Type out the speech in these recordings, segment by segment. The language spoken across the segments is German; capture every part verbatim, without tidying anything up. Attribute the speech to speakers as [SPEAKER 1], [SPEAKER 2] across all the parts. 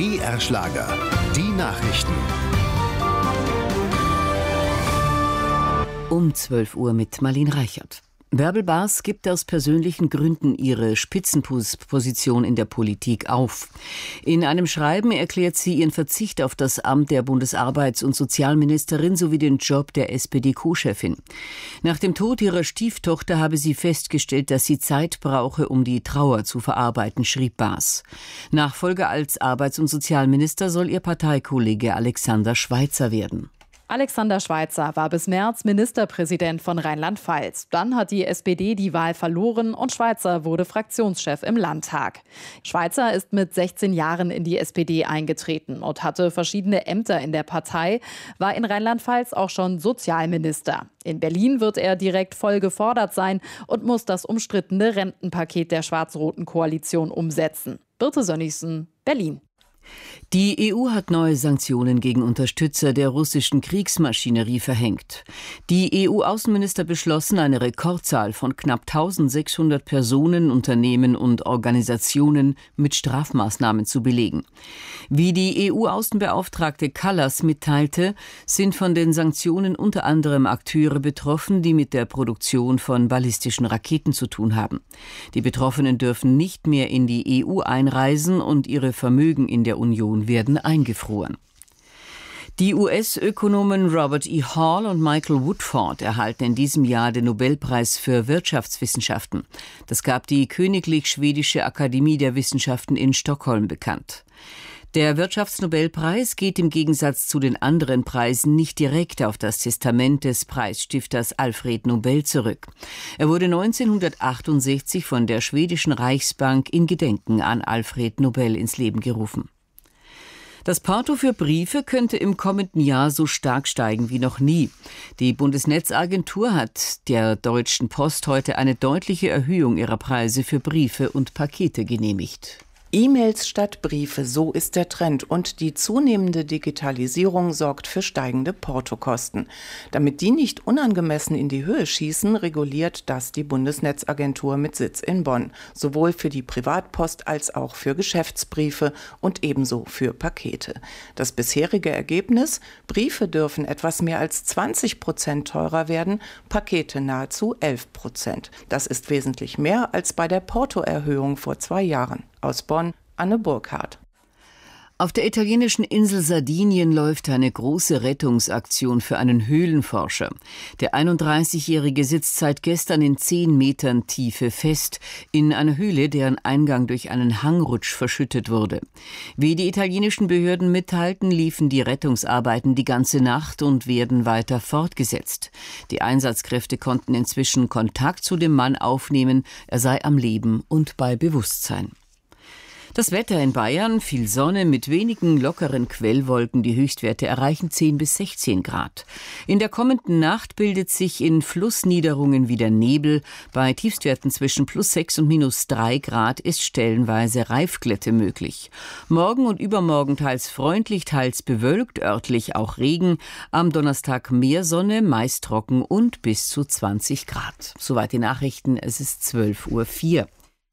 [SPEAKER 1] B R-Schlager, die Nachrichten.
[SPEAKER 2] Um zwölf Uhr mit Marlene Reichert. Bärbel Bas gibt aus persönlichen Gründen ihre Spitzenposition in der Politik auf. In einem Schreiben erklärt sie ihren Verzicht auf das Amt der Bundesarbeits- und Sozialministerin sowie den Job der S P D-Co-Chefin. Nach dem Tod ihrer Stieftochter habe sie festgestellt, dass sie Zeit brauche, um die Trauer zu verarbeiten, schrieb Bas. Nachfolger als Arbeits- und Sozialminister soll ihr Parteikollege Alexander Schweitzer werden.
[SPEAKER 3] Alexander Schweitzer war bis März Ministerpräsident von Rheinland-Pfalz. Dann hat die S P D die Wahl verloren und Schweitzer wurde Fraktionschef im Landtag. Schweitzer ist mit sechzehn Jahren in die S P D eingetreten und hatte verschiedene Ämter in der Partei, war in Rheinland-Pfalz auch schon Sozialminister. In Berlin wird er direkt voll gefordert sein und muss das umstrittene Rentenpaket der schwarz-roten Koalition umsetzen. Birte Sönnigsen, Berlin.
[SPEAKER 2] Die E U hat neue Sanktionen gegen Unterstützer der russischen Kriegsmaschinerie verhängt. Die E U-Außenminister beschlossen, eine Rekordzahl von knapp eintausendsechshundert Personen, Unternehmen und Organisationen mit Strafmaßnahmen zu belegen. Wie die E U-Außenbeauftragte Kallas mitteilte, sind von den Sanktionen unter anderem Akteure betroffen, die mit der Produktion von ballistischen Raketen zu tun haben. Die Betroffenen dürfen nicht mehr in die E U einreisen und ihre Vermögen in der Union werden eingefroren. Die U S-Ökonomen Robert E. Hall und Michael Woodford erhalten in diesem Jahr den Nobelpreis für Wirtschaftswissenschaften. Das gab die Königlich Schwedische Akademie der Wissenschaften in Stockholm bekannt. Der Wirtschaftsnobelpreis geht im Gegensatz zu den anderen Preisen nicht direkt auf das Testament des Preisstifters Alfred Nobel zurück. Er wurde neunzehnhundertachtundsechzig von der schwedischen Reichsbank in Gedenken an Alfred Nobel ins Leben gerufen. Das Porto für Briefe könnte im kommenden Jahr so stark steigen wie noch nie. Die Bundesnetzagentur hat der Deutschen Post heute eine deutliche Erhöhung ihrer Preise für Briefe und Pakete genehmigt.
[SPEAKER 4] E-Mails statt Briefe, so ist der Trend. Und die zunehmende Digitalisierung sorgt für steigende Portokosten. Damit die nicht unangemessen in die Höhe schießen, reguliert das die Bundesnetzagentur mit Sitz in Bonn. Sowohl für die Privatpost als auch für Geschäftsbriefe und ebenso für Pakete. Das bisherige Ergebnis: Briefe dürfen etwas mehr als zwanzig Prozent teurer werden, Pakete nahezu elf Prozent. Das ist wesentlich mehr als bei der Portoerhöhung vor zwei Jahren. Aus Bonn, Anne Burkhardt.
[SPEAKER 2] Auf der italienischen Insel Sardinien läuft eine große Rettungsaktion für einen Höhlenforscher. Der einunddreißigjährige sitzt seit gestern in zehn Metern Tiefe fest, in einer Höhle, deren Eingang durch einen Hangrutsch verschüttet wurde. Wie die italienischen Behörden mitteilten, liefen die Rettungsarbeiten die ganze Nacht und werden weiter fortgesetzt. Die Einsatzkräfte konnten inzwischen Kontakt zu dem Mann aufnehmen, er sei am Leben und bei Bewusstsein. Das Wetter in Bayern: viel Sonne mit wenigen lockeren Quellwolken. Die Höchstwerte erreichen zehn bis sechzehn Grad. In der kommenden Nacht bildet sich in Flussniederungen wieder Nebel. Bei Tiefstwerten zwischen plus sechs und minus drei Grad ist stellenweise Reifglätte möglich. Morgen und übermorgen teils freundlich, teils bewölkt, örtlich auch Regen. Am Donnerstag mehr Sonne, meist trocken und bis zu zwanzig Grad. Soweit die Nachrichten. Es ist zwölf Uhr vier.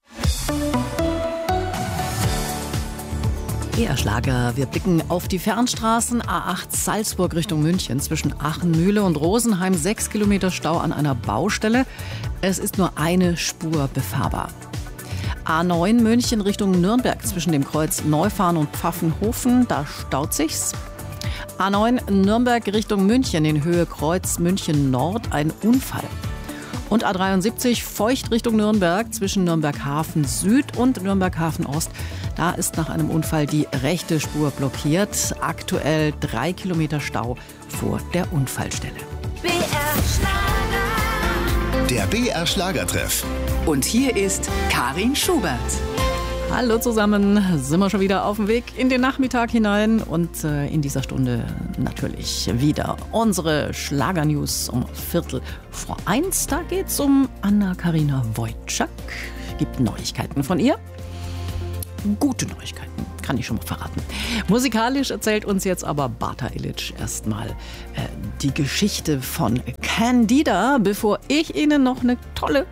[SPEAKER 5] B R-Schlager. Wir blicken auf die Fernstraßen. A acht Salzburg Richtung München. Zwischen Aachen-Mühle und Rosenheim sechs Kilometer Stau an einer Baustelle. Es ist nur eine Spur befahrbar. A neun München Richtung Nürnberg. Zwischen dem Kreuz Neufahren und Pfaffenhofen. Da staut sich's. A neun Nürnberg Richtung München in Höhe Kreuz München Nord. Ein Unfall. Und A dreiundsiebzig Feucht Richtung Nürnberg zwischen Nürnberg-Hafen Süd und Nürnberg-Hafen Ost. Da ist nach einem Unfall die rechte Spur blockiert. Aktuell drei Kilometer Stau vor der Unfallstelle.
[SPEAKER 1] B R Schlager. Der B R Schlagertreff.
[SPEAKER 6] Und hier ist Karin Schubert.
[SPEAKER 5] Hallo zusammen, sind wir schon wieder auf dem Weg in den Nachmittag hinein und äh, in dieser Stunde natürlich wieder unsere Schlager-News um Viertel vor eins. Da geht's um Anna-Karina Wojcik. Gibt Neuigkeiten von ihr. Gute Neuigkeiten, kann ich schon mal verraten. Musikalisch erzählt uns jetzt aber Bata Ilic erstmal äh, die Geschichte von Candida, bevor ich Ihnen noch eine tolle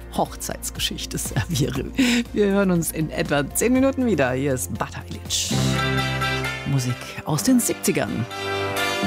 [SPEAKER 5] Hochzeitsgeschichte serviere. Wir hören uns in etwa zehn Minuten wieder. Hier ist Bata Ilic. Musik aus den siebzigern.